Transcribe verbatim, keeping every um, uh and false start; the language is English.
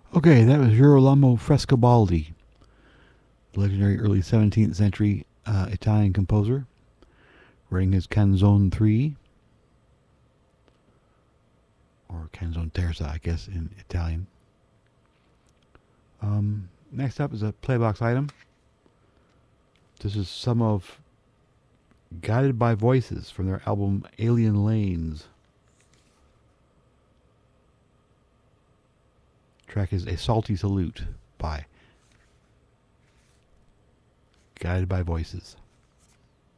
Okay, that was Girolamo Frescobaldi, the legendary early seventeenth century uh, Italian composer, writing his Canzone three, or Canzone Terza, I guess, in Italian. Um, next up is a Playbox item. This is some of Guided by Voices from their album Alien Lanes. Track is A Salty Salute by Guided by Voices.